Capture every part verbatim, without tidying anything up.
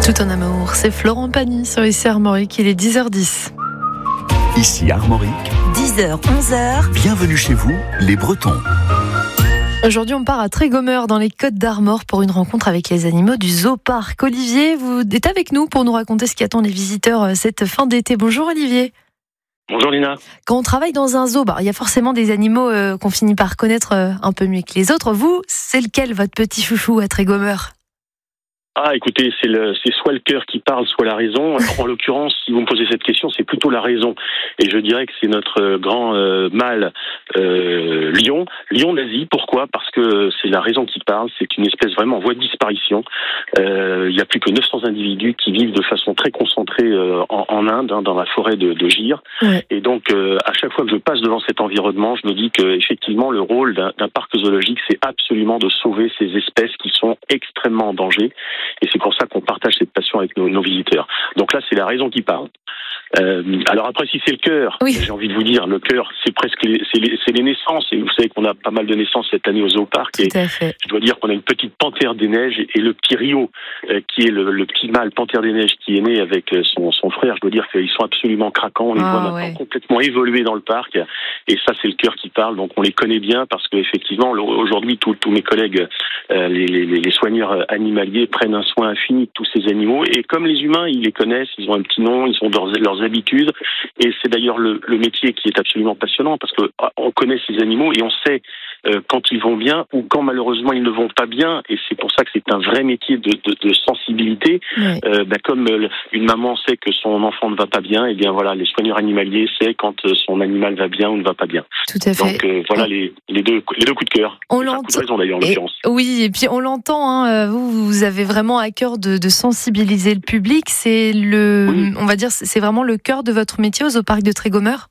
Tout en amour, c'est Florent Pagny sur ici Armorique, il est dix heures dix. Ici Armorique, dix heures, onze heures. Bienvenue chez vous, les Bretons. Aujourd'hui, on part à Trégomeur dans les Côtes d'Armor pour une rencontre avec les animaux du Zooparc. Olivier, vous êtes avec nous pour nous raconter ce qui attend les visiteurs cette fin d'été. Bonjour Olivier. Bonjour Lina. Quand on travaille dans un zoo, bah, il y a forcément des animaux euh, qu'on finit par connaître euh, un peu mieux que les autres. Vous, c'est lequel votre petit chouchou à Trégomeur ? Ah, écoutez, c'est, le, c'est soit le cœur qui parle, soit la raison. En l'occurrence, si vous me posez cette question, c'est plutôt la raison. Et je dirais que c'est notre grand euh, mâle euh, lion, lion d'Asie. Pourquoi ? Parce que c'est la raison qui parle. C'est une espèce vraiment en voie de disparition. Euh, il y a plus que neuf cents individus qui vivent de façon très concentrée euh, en, en Inde, hein, dans la forêt de, de Gir. Ouais. Et donc, euh, à chaque fois que je passe devant cet environnement, je me dis que effectivement, le rôle d'un, d'un parc zoologique, c'est absolument de sauver ces espèces qui sont extrêmement en danger. Et c'est pour ça qu'on partage cette passion avec nos, nos visiteurs. Donc là, c'est la raison qui parle. Euh, alors après, si c'est le cœur, oui. J'ai envie de vous dire, le cœur, c'est presque les, c'est, les, c'est les naissances. Et vous savez qu'on a pas mal de naissances cette année au Zooparc. Et je dois dire qu'on a une petite panthère des neiges et le petit Rio, euh, qui est le, le petit mâle panthère des neiges qui est né avec son, son frère. Je dois dire qu'ils sont absolument craquants. On les ah, voit maintenant ouais. complètement évoluer dans le parc. Et ça, c'est le cœur qui parle. Donc on les connaît bien parce qu'effectivement, aujourd'hui, tous, tous mes collègues, euh, les, les, les soigneurs animaliers prennent un soin infini de tous ces animaux. Et comme les humains, ils les connaissent, ils ont un petit nom, ils ont leurs, leurs habitudes. Et c'est d'ailleurs le, le métier qui est absolument passionnant parce que on connaît ces animaux et on sait euh, quand ils vont bien ou quand malheureusement ils ne vont pas bien. Et c'est pour ça que c'est un vrai métier de, de, de sensibilité. Oui. Euh, bah, comme euh, une maman sait que son enfant ne va pas bien, et bien voilà, les soigneurs animaliers savent quand euh, son animal va bien ou ne va pas bien. Tout à fait. Donc euh, voilà on... les, les deux les deux coups de cœur. On l'entend. Coup de raison, d'ailleurs, en l'occurrence. Oui, et puis on l'entend. Hein, vous, vous avez vraiment à cœur de, de sensibiliser le public. C'est le, oui. on va dire, c'est vraiment le cœur de votre métier au Zooparc de Trégomeur.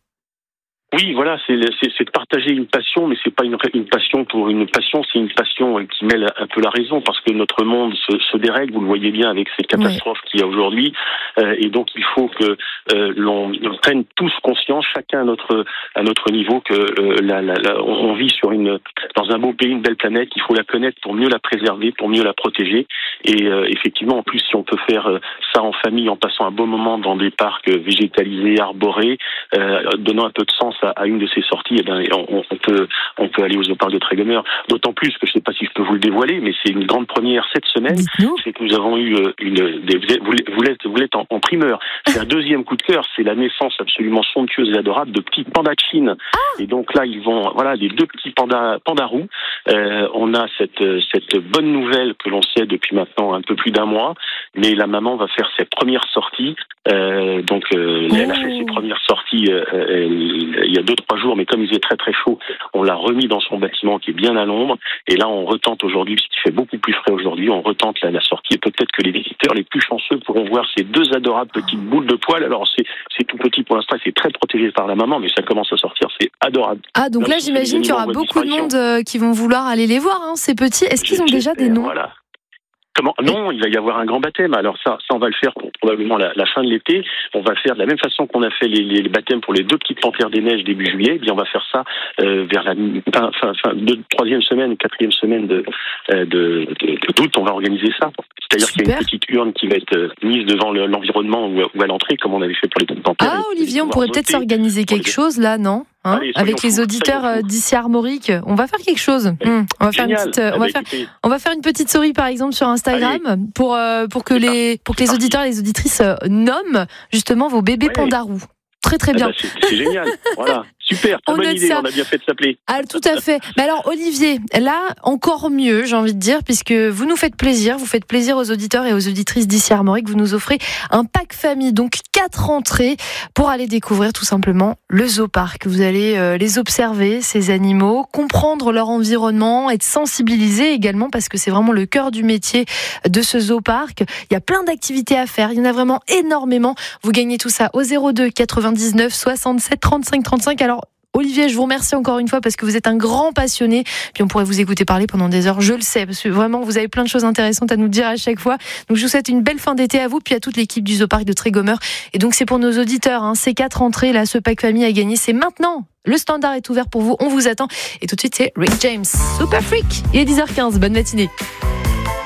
Oui, voilà, c'est, c'est, c'est de partager une passion, mais c'est pas une, une passion pour une passion, c'est une passion qui mêle un peu la raison, parce que notre monde se, se dérègle, vous le voyez bien avec ces catastrophes ouais. qu'il y a aujourd'hui, euh, et donc il faut que euh, l'on, l'on prenne tous conscience, chacun à notre à notre niveau, que euh, la, la, la, on vit sur une dans un beau pays, une belle planète, il faut la connaître pour mieux la préserver, pour mieux la protéger, et euh, effectivement, en plus, si on peut faire ça en famille, en passant un bon moment dans des parcs végétalisés, arborés, euh, donnant un peu de sens à une de ces sorties, eh bien, on, on peut on peut aller au Zooparc de Trégomeur. D'autant plus que je ne sais pas si je peux vous le dévoiler, mais c'est une grande première cette semaine. Dites-nous. C'est que nous avons eu une des, vous l'êtes vous l'êtes en, en primeur. C'est un deuxième coup de cœur. C'est la naissance absolument somptueuse et adorable de petits pandas de Chine. Ah. Et donc là, ils vont voilà les deux petits pandas pandarous. Euh, on a cette cette bonne nouvelle que l'on sait depuis maintenant un peu plus d'un mois. Mais la maman va faire ses premières sorties. Euh, donc euh, oh. elle a fait ses premières sorties euh, elle, il y a deux trois jours, mais comme il faisait très très chaud, on l'a remis dans son bâtiment qui est bien à l'ombre. Et là, on retente aujourd'hui, parce qu'il fait beaucoup plus frais aujourd'hui, on retente la, la sortie. Et peut-être que les visiteurs les plus chanceux pourront voir ces deux adorables petites boules de poils. Alors c'est, c'est tout petit pour l'instant, c'est très protégé par la maman, mais ça commence à sortir, c'est adorable. Ah, donc même là, si j'imagine qu'il y aura beaucoup de monde euh, qui vont vouloir aller les voir, hein, ces petits. Est-ce qu'ils ont déjà des noms ? Voilà. Comment ? Non, il va y avoir un grand baptême. Alors ça, ça on va le faire pour probablement la, la fin de l'été. On va le faire de la même façon qu'on a fait les, les, les baptêmes pour les deux petites panthères des neiges début juillet. Et bien on va faire ça euh, vers la fin, fin, fin de troisième semaine, quatrième semaine de, euh, de, de, de d'août. On va organiser ça. C'est-à-dire Super. Qu'il y a une petite urne qui va être euh, mise devant le, l'environnement ou, ou à l'entrée, comme on avait fait pour les petites panthères. Ah, Olivier, on pourrait peut-être s'organiser quelque chose là, non ? Hein, Allez, avec les auditeurs euh, d'ici Armorique, on va faire quelque chose. Mmh. On va faire une petite, euh, on va faire, on va faire une petite story par exemple sur Instagram. Allez. pour euh, pour que les pour que les auditeurs et les auditrices euh, nomment justement vos bébés ouais. pandarous. Très très bien. Ah bah c'est, c'est génial. Voilà. Super, très bonne idée, ça. On a bien fait de s'appeler. Ah, tout à fait. Mais alors Olivier, là encore mieux, j'ai envie de dire, puisque vous nous faites plaisir, vous faites plaisir aux auditeurs et aux auditrices d'ici Armorique, vous nous offrez un pack famille, donc quatre entrées pour aller découvrir tout simplement le Zooparc. Vous allez euh, les observer, ces animaux, comprendre leur environnement, être sensibilisé également, parce que c'est vraiment le cœur du métier de ce Zooparc. Il y a plein d'activités à faire, il y en a vraiment énormément. Vous gagnez tout ça au zéro deux quatre-vingt-dix-neuf soixante-sept trente-cinq trente-cinq. Alors Olivier, je vous remercie encore une fois parce que vous êtes un grand passionné. Puis on pourrait vous écouter parler pendant des heures, je le sais, parce que vraiment vous avez plein de choses intéressantes à nous dire à chaque fois. Donc je vous souhaite une belle fin d'été à vous, puis à toute l'équipe du Zooparc de Trégomeur. Et donc c'est pour nos auditeurs, hein, ces quatre entrées là, ce pack famille à gagner, c'est maintenant. Le standard est ouvert pour vous, on vous attend. Et tout de suite c'est Rick James, Super Freak. Il est dix heures quinze, bonne matinée.